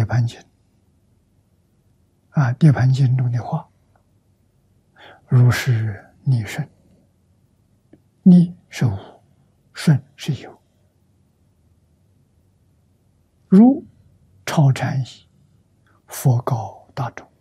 涅盘经》涅盘经》中的话：“如是逆顺，逆是无，顺是有。如超禅意，佛告大众：